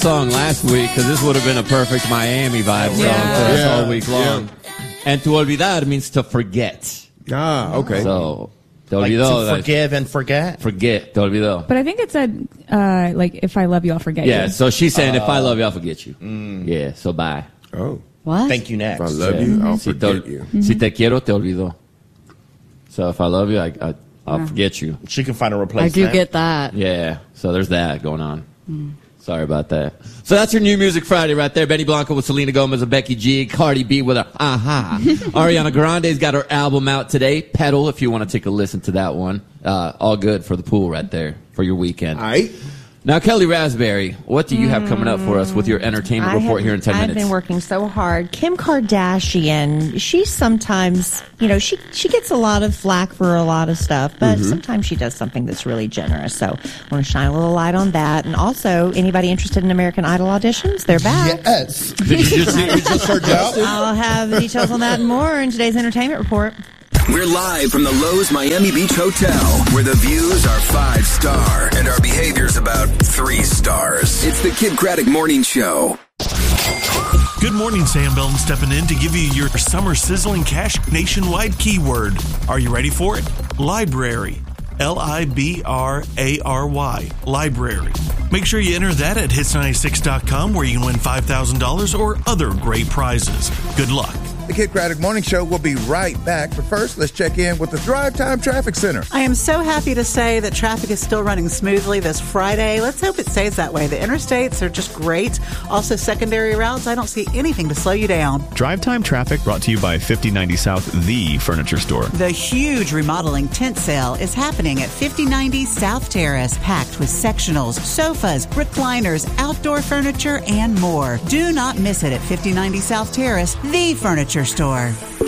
song last week because this would have been a perfect Miami vibe song for us all week long. And to olvidar means to forget. Ah, okay. So, te Like olvidó. to forgive and forget? Forget, te olvidó. But I think it said, like, if I love you, I'll forget you. Yeah, so she's saying, if I love you, I'll forget you. Yeah, so bye. Oh. What? Thank you next. If I love you, I'll Si te, forget you. si te quiero, te olvido. So if I love you, I'll forget you. She can find a I replacement. do get that. Yeah, so there's that going on. Sorry about that. So that's your New Music Friday right there. Benny Blanco with Selena Gomez and Becky G. Cardi B with her Aha. Ariana Grande's got her album out today. Pedal, if you want to take a listen to that one. All good for the pool right there for your weekend. All right. Now, Kelly Raspberry, what do you have coming up for us with your entertainment report here in 10 minutes? I've been working so hard. Kim Kardashian, she sometimes, she gets a lot of flack for a lot of stuff, but sometimes she does something that's really generous. So I want to shine a little light on that. And also, anybody interested in American Idol auditions, they're back. Yes. Did you just heard that? I'll have the details on that and more in today's entertainment report. We're live from the Lowe's Miami Beach Hotel, where the views are 5-star and our behavior's about 3 stars. It's the Kid Craddock Morning Show. Good morning, Sam Belton stepping in to give you your summer sizzling cash nationwide keyword. Are you ready for it? Library. Library. Library. Make sure you enter that at hits96.com where you can win $5,000 or other great prizes. Good luck. The Kid Craddock Morning Show will be right back. But first, let's check in with the Drive Time Traffic Center. I am so happy to say that traffic is still running smoothly this Friday. Let's hope it stays that way. The interstates are just great. Also, secondary routes, I don't see anything to slow you down. Drive Time Traffic brought to you by 5090 South, the furniture store. The huge remodeling tent sale is happening at 5090 South Terrace, packed with sectionals, sofas, recliners, outdoor furniture, and more. Do not miss it at 5090 South Terrace, the furniture store.